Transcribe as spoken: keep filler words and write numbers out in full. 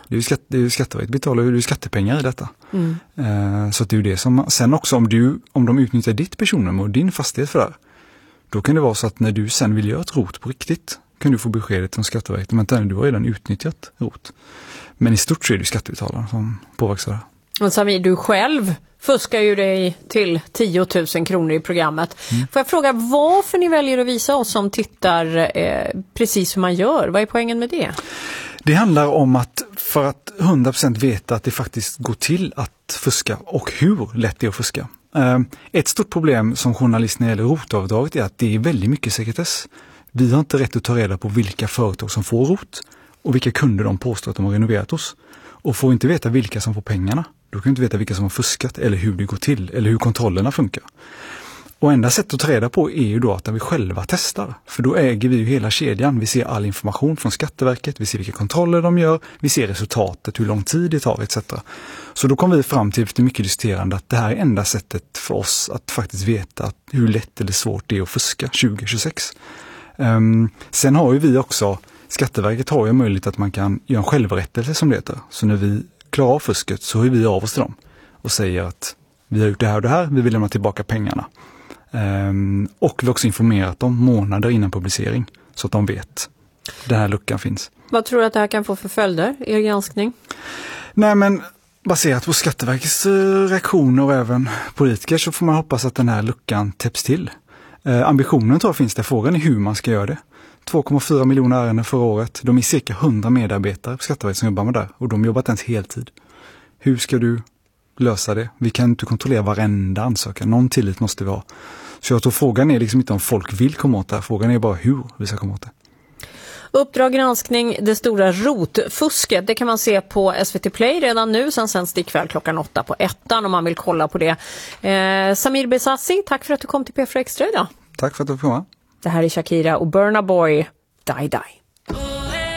Det är ju, skatt, det är ju Skatteverket betalar ju skattepengar i detta. Mm. Eh, så det är ju det som, sen också om, du, om de utnyttjar ditt personnummer och din fastighet för det, då kan det vara så att när du sen vill göra ett rot på riktigt kan du få beskedet från Skatteverket, men du har redan utnyttjat rot. Men i stort så är det ju skattebetalaren som påverkar det. Och Samir, du själv fuskar ju dig till tio tusen kronor i programmet. Mm. Får jag fråga varför ni väljer att visa oss som tittar eh, precis hur man gör? Vad är poängen med det? Det handlar om att för att hundra procent veta att det faktiskt går till att fuska och hur lätt det är att fuska. Eh, ett stort problem som journalist när det gäller rotavdraget är att det är väldigt mycket sekretess. Vi har inte rätt att ta reda på vilka företag som får rot och vilka kunder de påstår att de har renoverat hos. Och får inte veta vilka som får pengarna, då kan vi inte veta vilka som har fuskat eller hur det går till eller hur kontrollerna funkar. Och enda sätt att ta reda på är ju då att vi själva testar. För då äger vi ju hela kedjan. Vi ser all information från Skatteverket, vi ser vilka kontroller de gör, vi ser resultatet, hur lång tid det tar et cetera. Så då kom vi fram till efter mycket diskuterande att det här är enda sättet för oss att faktiskt veta att hur lätt eller svårt det är att fuska tjugo tjugosex. Um, sen har ju vi också, Skatteverket har ju möjlighet att man kan göra en självrättelse som det heter. Så när vi klarar av fusket så hör vi av oss till dem och säger att vi har gjort det här och det här, vi vill lämna tillbaka pengarna. Um, och vi har också informerat dem månader innan publicering så att de vet att den här luckan finns. Vad tror du att det här kan få för följder, er granskning? Nej men baserat på Skatteverkets reaktioner och även politiker så får man hoppas att den här luckan täpps till. Uh, ambitionen tror jag finns där, frågan är hur man ska göra det. två komma fyra miljoner ärenden förra året. De är cirka hundra medarbetare på Skatteverket som jobbar med det och de jobbar inte ens heltid. Hur ska du lösa det? Vi kan inte kontrollera varenda ansökan. Någon tillit måste vi ha. Så jag tror frågan är liksom inte om folk vill komma åt det här. Frågan är bara hur vi ska komma åt det. Uppdrag granskning, det stora rotfusket, det kan man se på S V T Play redan nu. Sen sänds det ikväll klockan åtta på ettan om man vill kolla på det. Eh, Samir Besassi, tack för att du kom till P fyra Extra idag. Tack för att du fick komma. Det här är Shakira och Burna Boy, Die Die.